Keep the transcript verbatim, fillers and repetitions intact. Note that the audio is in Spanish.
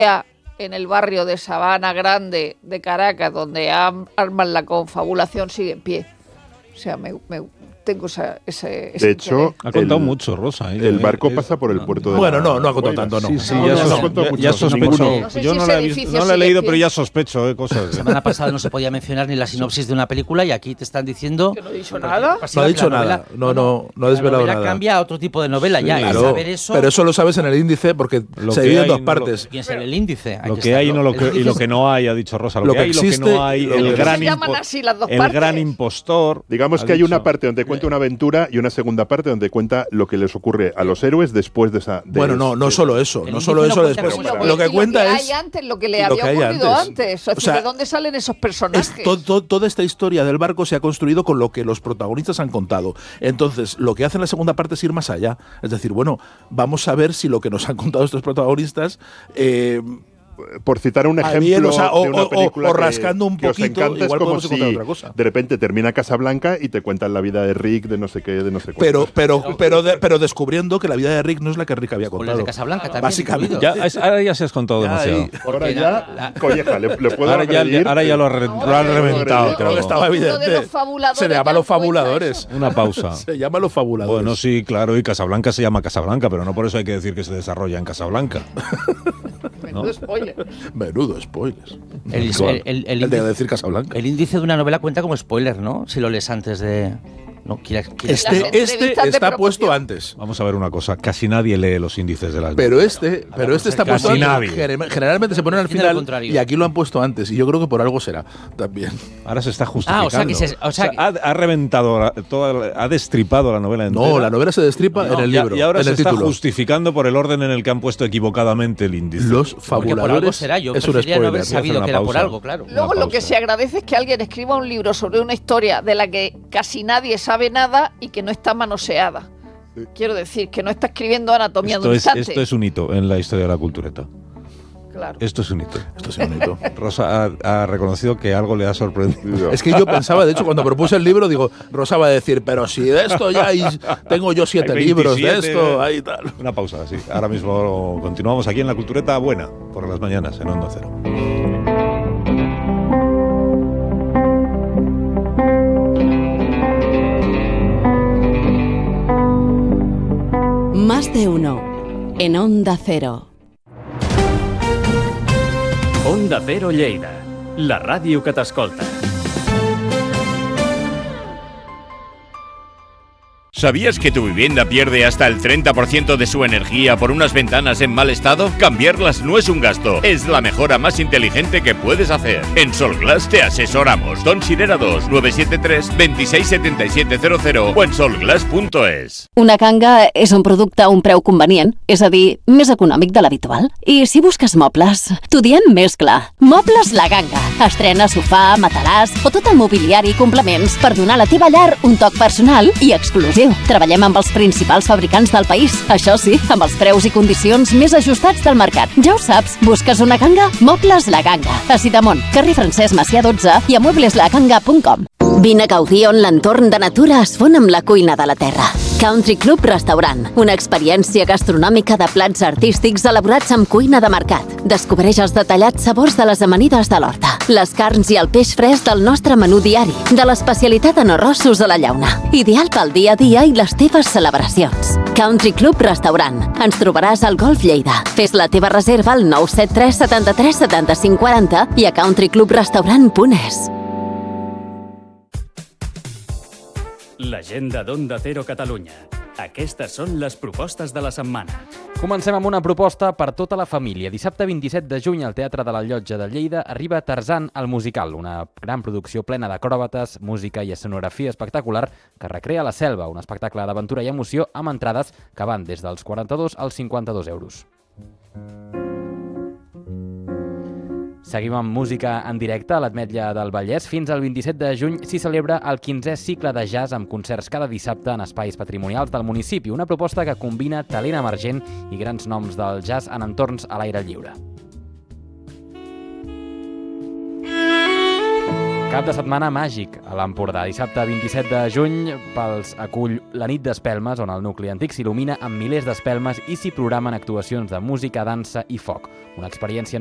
en el barrio de Sabana Grande de Caracas, donde arman la confabulación, sigue en pie. O sea, me, me tengo esa, ese, ese... De hecho, ha contado el, mucho, Rosa. ¿eh? El barco eh, pasa por el puerto de... Bueno, no, no ha contado tanto, no. Sí, sí, no, ya, no, sos, no, ya, ya sospecho. No sé Yo si no la he, visto, no la he leído, pero ya sospecho eh, cosas. La semana pasada no se podía mencionar ni la sinopsis de una película y aquí te están diciendo... Que no he dicho nada. No ha dicho nada, no, no, no ha desvelado nada. La novela cambia a otro tipo de novela sí, ya. Claro, y saber eso, pero eso lo sabes en el índice porque lo se divide en dos no partes. Lo, ¿Quién es el índice? Hay lo que que hay no lo que, el y lo que no hay, ha dicho Rosa. Lo, lo que, que hay y lo que no hay. lo El, que gran, se llaman así las dos el partes. gran impostor. Digamos que hay una parte donde cuenta una aventura y una segunda parte donde cuenta lo que les ocurre a los héroes después de esa... De bueno, no, no de, solo eso, no solo eso después. Lo, lo que cuenta lo que es... hay antes, lo que le había ocurrido antes. antes. O, o sea, ¿de dónde salen esos personajes? Es, to, to, toda esta historia del barco se ha construido con lo que los protagonistas han contado. Entonces, lo que hace en la segunda parte es ir más allá. Es decir, bueno, vamos a ver si lo que nos han contado estos protagonistas... Eh, por citar un ejemplo bien, o sea, o, de una película o, o rascando que, un que poquito, encanta, igual es como podemos si encontrar otra cosa. De repente termina Casablanca y te cuentan la vida de Rick, de no sé qué, de no sé cuánto. Pero, pero, pero, de, pero descubriendo que la vida de Rick no es la que Rick había contado. de Casablanca también. Básicamente. Ya, es, ahora ya se has contado ya demasiado. Ahí, ahora ya, la, colleja, le, le puedo ahora ya, ya, ahora ya lo, re, no, lo han reventado. Creo que estaba evidente. Se le llama Los Fabuladores. Una pausa. Se llama Los Fabuladores. Bueno, sí, claro, y Casablanca se llama Casablanca, pero no por eso hay que decir que se desarrolla en Casablanca. Menudo ¿no? spoiler. Menudo spoiler. El, el, el, el, el índice, de decir Casablanca. El índice de una novela cuenta como spoiler, ¿no? Si lo lees antes de... No, quiera, quiera este este está puesto antes. Vamos a ver una cosa. Casi nadie lee los índices de las Pero este, pero ver, este está puesto casi antes. Nadie. Generalmente se ponen al final y aquí lo han puesto antes. Y yo creo que por algo será también. Ahora se está justificando. Ah, o sea que se, o sea, o sea, ha, ha reventado, toda, ha destripado la novela entera. No, la novela se destripa no, en el libro. Y ahora en se el está título. justificando por el orden en el que han puesto equivocadamente el índice. Los Fabuladores. Por algo será. Yo es un no haber sabido que era por algo, claro. Luego lo que se agradece es que alguien escriba un libro sobre una historia de la que casi nadie sabe nada y que no está manoseada. Quiero decir, que no está escribiendo anatomía esto de un es, instante. Esto es un hito en la historia de la cultureta. Claro. Esto es un hito. Esto es un hito. Rosa ha, ha reconocido que algo le ha sorprendido. Es que yo pensaba, de hecho, cuando propuse el libro, digo, Rosa va a decir, pero si de esto ya hay, tengo yo siete hay libros de esto, ahí tal. Una pausa, sí. Ahora mismo continuamos aquí en la Cultureta Buena, por las mañanas, en Onda Cero. Más de uno en Onda Cero. Onda Cero Lleida, la ràdio que t'escolta. ¿Sabías que tu vivienda pierde hasta el treinta por ciento de su energía por unas ventanas en mal estado? Cambiarlas no es un gasto, es la mejora más inteligente que puedes hacer. En Solglass te asesoramos. Don Sirera dos, nueve siete tres, dos seis siete siete cero cero o en solglass punto es. Una Kanga és un producte a un preu convenient, és a dir, més econòmic de l'habitual. I si busques mobles, t'ho diem més clar. Mobles La Ganga. Estrena sofà, matalàs o tot el mobiliari i complements per donar a la teva llar un toc personal i exclusiu. Treballem amb els principals fabricants del país. Això sí, amb els preus i condicions més ajustats del mercat. Ja ho saps, busques una Kanga? Mobles La Ganga. A Sidamont, carrer Francesc Macià dotze i a muebles la ganga punt com. Vine a gaudir on l'entorn de natura es fon amb la cuina de la terra. Country Club Restaurant, una experiència gastronòmica de plats artístics elaborats amb cuina de mercat. Descobreix els detallats sabors de les amanides de l'horta, les carns i el peix fresc del nostre menú diari, de l'especialitat en arrossos a la llauna. Ideal pel dia a dia i les teves celebracions. Country Club Restaurant. Ens trobaràs al Golf Lleida. Fes la teva reserva al nou set tres setanta tres setanta cinc quaranta i a country club restaurant punt es. L'agenda d'Onda Cero Catalunya. Aquestes són les propostes de la setmana. Comencem amb una proposta per tota la família. Dissabte vint-i-set de juny al Teatre de la Llotja de Lleida arriba Tarzan al musical, una gran producció plena d'acròbates, música i escenografia espectacular que recrea la selva, un espectacle d'aventura i emoció amb entrades que van des dels quaranta-dos als cinquanta-dos euros. Seguim amb música en directe a l'Ametlla del Vallès. Fins al vint-i-set de juny s'hi celebra el quinzè cicle de jazz amb concerts cada dissabte en espais patrimonials del municipi. Una proposta que combina talent emergent i grans noms del jazz en entorns a l'aire lliure. Cap de setmana màgic a l'Empordà. Dissabte vint-i-set de juny pels acull la nit d'espelmes, on el nucli antic s'il·lumina amb milers d'espelmes i s'hi programen actuacions de música, dansa i foc. Una experiència